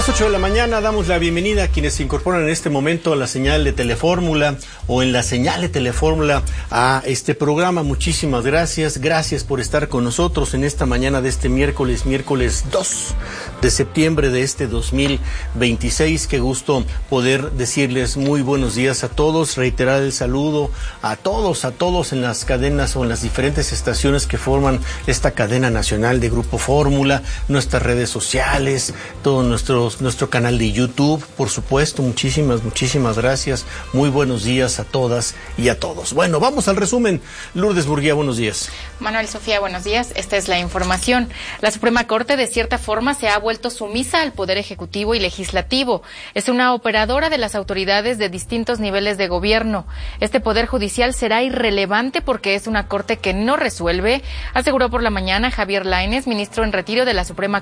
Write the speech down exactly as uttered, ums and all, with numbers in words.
las ocho de la mañana damos la bienvenida a quienes se incorporan en este momento a la señal de Telefórmula o en la señal de Telefórmula a este programa. Muchísimas gracias, gracias por estar con nosotros en esta mañana de este miércoles, miércoles dos de septiembre de este dos mil veintiséis. Qué gusto poder decirles muy buenos días a todos, reiterar el saludo a todos, a todos en las cadenas o en las diferentes estaciones que forman esta cadena nacional de Grupo Fórmula, nuestras redes sociales, todo nuestro nuestro canal de YouTube, por supuesto. Muchísimas, muchísimas gracias. Muy buenos días a todas y a todos. Bueno, vamos al resumen. Lourdes Burguía, buenos días. Manuel, Sofía, buenos días. Esta es la información. La Suprema Corte, de cierta forma, se ha vuelto sumisa al Poder Ejecutivo y Legislativo. Es una operadora de las autoridades de distintos niveles de gobierno. Este Poder Judicial será irrelevante porque es una Corte que no resuelve, aseguró por la mañana Javier Lainez, ministro en retiro de la Suprema